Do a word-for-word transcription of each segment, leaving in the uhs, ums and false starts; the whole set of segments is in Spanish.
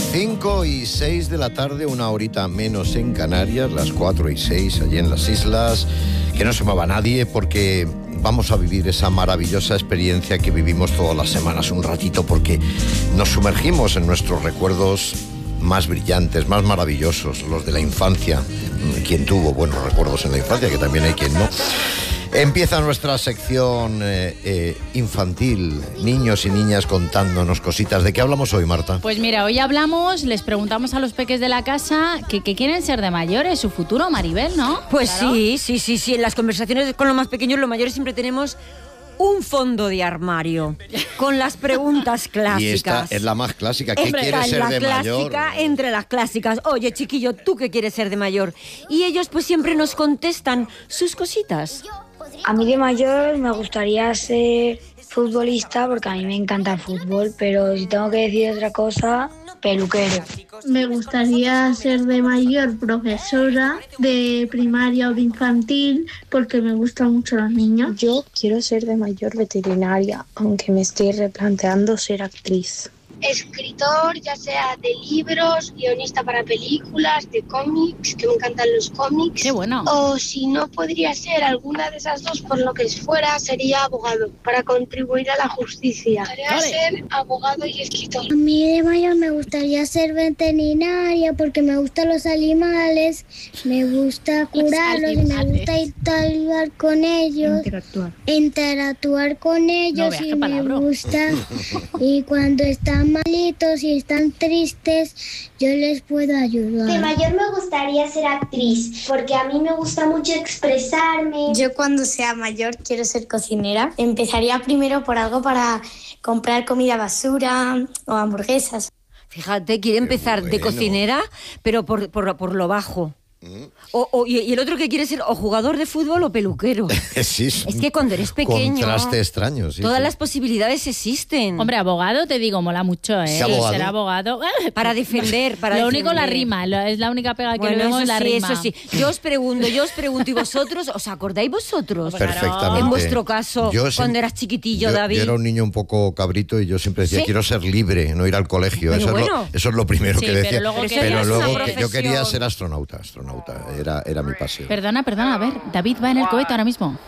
cinco y seis de la tarde, una horita menos en Canarias, las cuatro y seis allí en las islas. Que no se mueva nadie porque vamos a vivir esa maravillosa experiencia que vivimos todas las semanas un ratito, porque nos sumergimos en nuestros recuerdos más brillantes, más maravillosos, los de la infancia. Quien tuvo buenos recuerdos en la infancia, que también hay quien no. Empieza nuestra sección eh, eh, infantil, niños y niñas contándonos cositas. ¿De qué hablamos hoy, Marta? Pues mira, hoy hablamos, les preguntamos a los peques de la casa que, que quieren ser de mayores, su futuro, Maribel, ¿no? Pues Claro. sí, sí, sí, sí. En las conversaciones con los más pequeños, los mayores, siempre tenemos un fondo de armario con las preguntas clásicas. Y esta es la más clásica. ¿Qué Esta quieres es ser la de mayor? clásica entre las clásicas. Oye, chiquillo, ¿tú qué quieres ser de mayor? Y ellos pues siempre nos contestan sus cositas. A mí de mayor me gustaría ser futbolista porque a mí me encanta el fútbol, pero si tengo que decir otra cosa, peluquero. Me gustaría ser de mayor profesora de primaria o de infantil porque me gustan mucho los niños. Yo quiero ser de mayor veterinaria, aunque me estoy replanteando ser actriz. Escritor, ya sea de libros, guionista para películas, de cómics, que me encantan los cómics. Qué bueno. O si no podría ser alguna de esas dos, por lo que fuera, sería abogado, para contribuir a la justicia. Me gustaría ser abogado y escritor. A mí de mayor me gustaría ser veterinaria porque me gustan los animales, me gusta curarlos y me gusta interactuar con ellos. Interactuar. Interactuar con ellos No veas y qué me palabra. gusta. Y cuando están malitos y están tristes, yo les puedo ayudar. De mayor me gustaría ser actriz, porque a mí me gusta mucho expresarme. Yo cuando sea mayor quiero ser cocinera. Empezaría primero por algo para comprar comida basura o hamburguesas. Fíjate, quiere empezar Qué de bueno. cocinera, pero por, por, por lo bajo. O, o- y el otro que quiere ser o jugador de fútbol o peluquero. Sí, Es que cuando eres pequeño, contraste extraño, sí, todas sí. las posibilidades existen. Hombre, abogado te digo, mola mucho, ¿eh? Sí, abogado. Ser abogado. Para defender, para Lo único, la defender. rima, lo- es la única pega que Bueno, le vemos, eso la sí, rima. eso sí. Yo os pregunto, yo os pregunto, ¿y vosotros? ¿Os acordáis vosotros? Perfectamente. En vuestro caso, Yo cuando siem- eras chiquitillo, yo, David. Yo era un niño un poco cabrito y yo siempre decía, ¿Sí? quiero ser libre, no ir al colegio. Pero Eso, es bueno. lo, eso es lo primero Sí, que pero decía. luego Pero eso querías ya es una luego que- yo profesión. quería ser astronauta, astronauta. Era, era mi pasión. Perdona, perdona, a ver, David va en el cohete ahora mismo.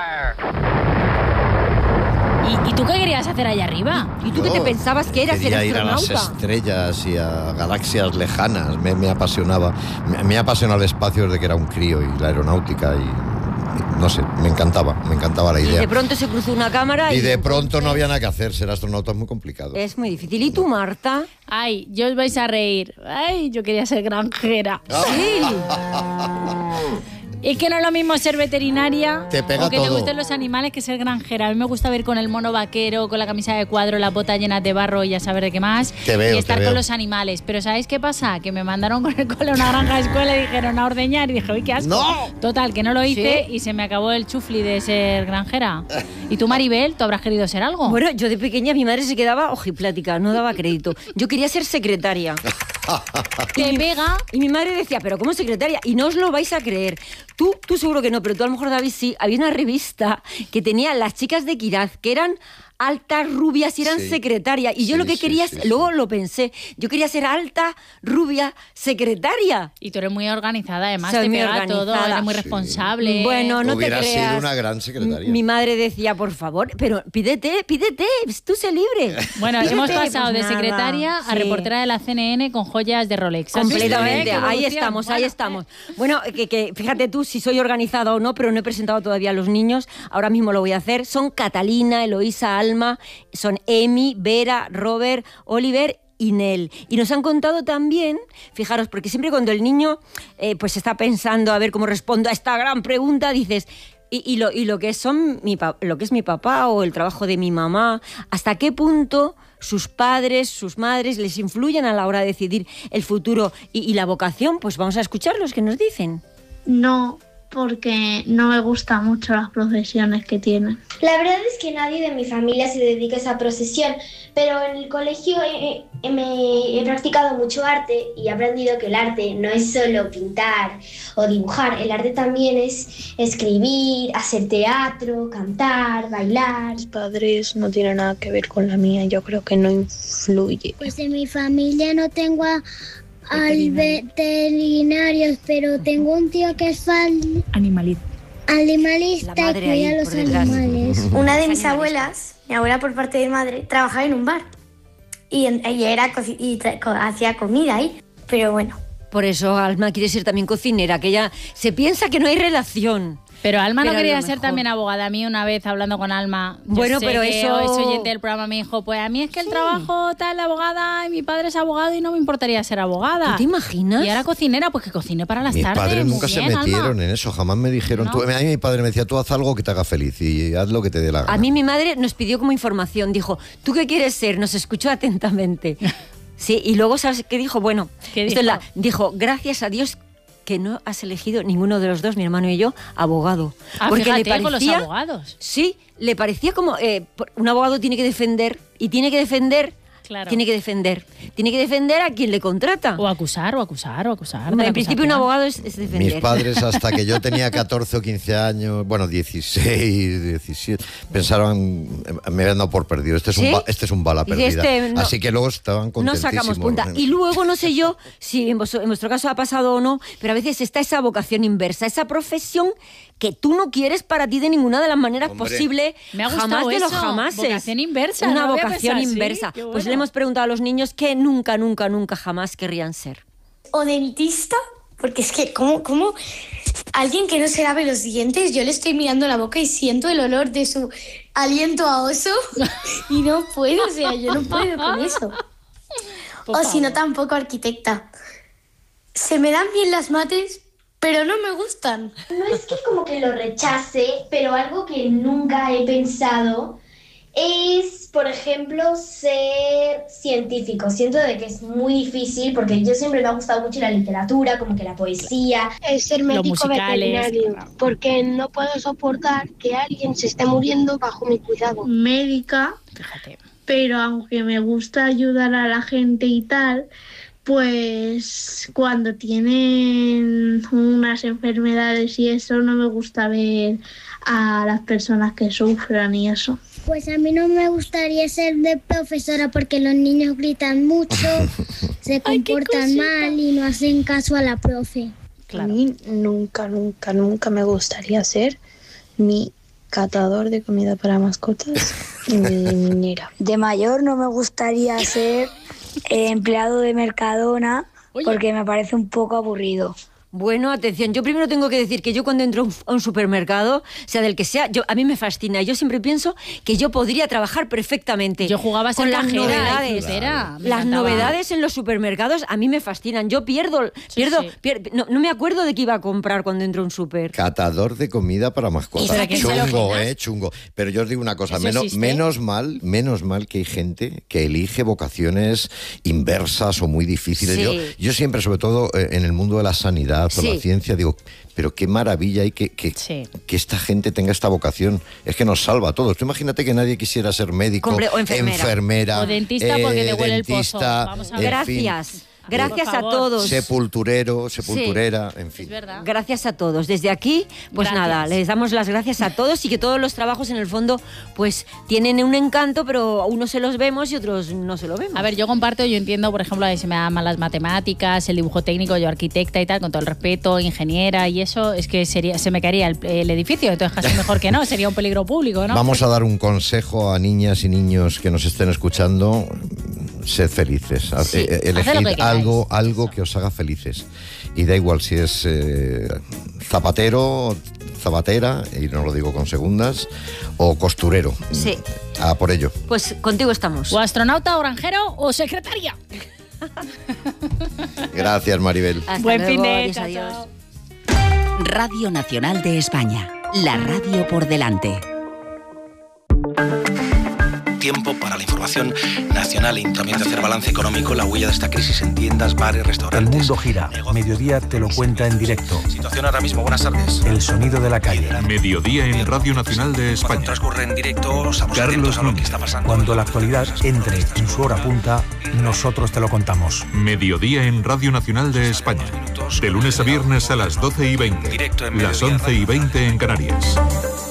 ¿Y, ¿Y tú qué querías hacer allá arriba? ¿Y tú qué te Yo pensabas que eras, ser quería ir a las astronauta? estrellas y a galaxias lejanas. Me, me apasionaba. Me, me apasiona el espacio desde que era un crío y la aeronáutica y, y no sé, me encantaba, me encantaba la Y idea. de pronto se cruzó una cámara y... Y de pronto no había nada que hacer, ser astronauta es muy complicado. Es muy difícil. ¿Y tú, Marta? Ay, yo os vais a reír. Ay, yo quería ser granjera. Sí. Es que no es lo mismo ser veterinaria Te pega o que te todo. gusten los animales que ser granjera. A mí me gusta ver con el mono vaquero, con la camisa de cuadro, las botas llenas de barro y a saber de qué más. Te veo, y estar te veo. con los animales. Pero ¿sabéis qué pasa? Que me mandaron con el cole a una granja de escuela y dijeron a ordeñar y dije, uy, qué asco. ¡No! Total, que no lo hice ¿Sí? y se me acabó el chufli de ser granjera. ¿Y tú, Maribel, tú habrás querido ser algo? Bueno, yo de pequeña mi madre se quedaba ojiplática, no daba crédito. Yo quería ser secretaria. Te pega. Y mi madre decía, ¿pero cómo secretaria? Y no os lo vais a creer. Tú, tú seguro que no, pero tú a lo mejor, David, sí. Había una revista que tenía las chicas de Quiraz, que eran altas, rubias y eran Sí. secretarias. Y yo Sí, lo que sí, quería, sí, sí. luego lo pensé, yo quería ser alta, rubia, secretaria. Y tú eres muy organizada, además, Soy te muy pega todo, organizada. eres muy Sí. responsable. Bueno, no Hubieras te sido creas. una gran secretaria. Mi madre decía, por favor, pero pídete, pídete, tú sé libre. Bueno, Pídete, hemos pasado pues de nada, secretaria a sí. reportera de la C N N con joyas de Rolex. ¿Has visto, eh? Completamente, Qué ahí evolución. estamos, ahí Bueno, estamos. Bueno, que, que fíjate tú si soy organizada o no, pero no he presentado todavía a los niños, ahora mismo lo voy a hacer. Son Catalina, Eloísa, Alma, son Emi, Vera, Robert, Oliver y Nel. Y nos han contado también, fijaros, porque siempre cuando el niño eh, pues está pensando a ver cómo respondo a esta gran pregunta, dices... Y, y, lo, y lo que son mi pa- lo que es mi papá o el trabajo de mi mamá, hasta qué punto sus padres, sus madres les influyen a la hora de decidir el futuro y, y la vocación, pues vamos a escuchar los que nos dicen. No, porque no me gustan mucho las profesiones que tienen. La verdad es que nadie de mi familia se dedica a esa profesión, pero en el colegio he, he, me, he practicado mucho arte y he aprendido que el arte no es solo pintar o dibujar, el arte también es escribir, hacer teatro, cantar, bailar. Mis padres no tienen nada que ver con la mía, yo creo que no influye. Pues en mi familia no tengo a, al veterinarios, pero tengo un tío que es fan... Animalista. Animalista, La madre cuida ahí, a los por detrás. animales. Una de mis abuelas, mi abuela por parte de madre, trabajaba en un bar y en- ella era coci- y tra- co- hacía comida ahí, pero bueno. Por eso Alma quiere ser también cocinera, que ella se piensa que no hay relación. Pero Alma no Pero a quería lo ser mejor. también abogada. A mí una vez hablando con Alma, yo Bueno, sé pero que eso- es oyente del programa, me dijo, pues a mí es que el Sí. trabajo tal de abogada y mi padre es abogado y no me importaría ser abogada. ¿Tú te imaginas? Y ahora cocinera, pues que cocine para las Mis tardes. padres muy nunca se bien, metieron Alma. en eso, jamás me dijeron, ¿No? tú, a mí mi padre me decía, tú haz algo que te haga feliz y haz lo que te dé la gana. A mí mi madre nos pidió como información, dijo, ¿tú qué quieres ser? Nos escuchó atentamente. Sí, y luego, ¿sabes qué dijo? Bueno, ¿Qué esto dijo? es la- dijo, gracias a Dios que no has elegido ninguno de los dos, mi hermano y yo, abogado. Ah, Porque fíjate, le parecía, con los abogados. Sí, le parecía como, eh, por- un abogado tiene que defender, y tiene que defender, Claro. tiene que defender, tiene que defender a quien le contrata. O acusar, o acusar, o acusar. de en la principio un acusación. abogado es, es defender. Mis padres, hasta que yo tenía catorce o quince años, bueno, dieciséis, diecisiete, pensaron, me habían dado por perdido. Este es, ¿Sí? un, ba- este es un bala Dice, perdida. este no- Así que luego estaban No contentísimos. sacamos punta. Y luego no sé yo si en, vos- en vuestro caso ha pasado o no, pero a veces está esa vocación inversa, esa profesión que tú no quieres para ti de ninguna de las maneras Hombre. posibles. Me ha gustado jamás de los eso, jamases. vocación inversa, Una no había vocación pensado así, inversa. qué Pues bueno. le hemos preguntado a los niños que nunca, nunca, nunca jamás querrían ser. O dentista, porque es que, ¿cómo, cómo alguien que no se lave los dientes, yo le estoy mirando la boca y siento el olor de su aliento a oso y no puedo, o sea, yo no puedo con eso. Por O si no, favor. tampoco arquitecta. Se me dan bien las mates, pero no me gustan. No es que como que lo rechace, pero algo que nunca he pensado es, por ejemplo, ser científico. Siento de que es muy difícil porque yo siempre me ha gustado mucho la literatura, como que la poesía. Es ser Los médico musicales, veterinario, claro. porque no puedo soportar que alguien se esté muriendo bajo mi cuidado. Médica, Fíjate. pero aunque me gusta ayudar a la gente y tal, pues cuando tienen unas enfermedades y eso, no me gusta ver a las personas que sufran y eso. Pues a mí no me gustaría ser de profesora porque los niños gritan mucho, se Ay, qué comportan cosita. mal y no hacen caso a la profe. A Claro. mí nunca, nunca, nunca me gustaría ser ni catador de comida para mascotas ni minera. De mayor no me gustaría ser eh, empleado de Mercadona Oye. porque me parece un poco aburrido. Bueno, atención, yo primero tengo que decir que yo cuando entro a un- a un supermercado, sea del que sea, yo, a mí me fascina. Yo siempre pienso que yo podría trabajar perfectamente. Yo jugaba a ser con las cajera y novedades. frutera, me Las encantaba. novedades en los supermercados a mí me fascinan. Yo pierdo, pierdo, sí. pier- no, no me acuerdo de qué iba a comprar cuando entro a un super. Catador de comida para mascotas. ¿Pero a quién se lo Chungo, opinas? eh, chungo. Pero yo os digo una cosa, ¿Eso menos, existe? menos mal, menos mal que hay gente que elige vocaciones inversas o muy difíciles. Sí. Yo, yo siempre, sobre todo eh, en el mundo de la sanidad o Sí. la ciencia, digo, pero qué maravilla hay que, que, Sí. que esta gente tenga esta vocación. Es que nos salva a todos. Tú imagínate que nadie quisiera ser médico, Comple- o enfermera. enfermera, O dentista porque te huele el pozo. dentista, Vamos a en ver. Gracias. fin, Gracias Por a favor. todos. sepulturero, sepulturera, en fin. Es verdad. Gracias a todos. Desde aquí, pues Gracias. nada, les damos las gracias a todos y que todos los trabajos en el fondo pues tienen un encanto, pero unos se los vemos y otros no se lo vemos. A ver, yo comparto, yo entiendo, por ejemplo, que se me dan mal las matemáticas, el dibujo técnico, yo arquitecta y tal, con todo el respeto, ingeniera y eso, es que sería, se me caería el, el edificio, entonces casi mejor que no, sería un peligro público, ¿no? Vamos a dar un consejo a niñas y niños que nos estén escuchando. Sed felices. A- Sí, eh, haced lo Elegid que queráis. algo, algo que os haga felices. Y da igual si es eh, zapatero, zapatera, y no lo digo con segundas, o costurero. Sí. A por ello. Pues contigo estamos. O astronauta, o granjero, o secretaria. Gracias, Maribel. Hasta Buen luego, fin de adiós, chao, adiós. chao. Radio Nacional de España. La radio por delante. tiempo para la información nacional y también de hacer balance económico, la huella de esta crisis en tiendas, bares, restaurantes. El mundo gira. Mediodía te lo cuenta en directo. Situación ahora mismo, buenas tardes. El sonido de la calle. Mediodía en Radio Nacional de España. Cuando transcurre en directo, estamos atentos a lo que está pasando. Cuando la actualidad entre en su hora punta, nosotros te lo contamos. Mediodía en Radio Nacional de España. De lunes a viernes a las doce y veinte. Las once y veinte en Canarias.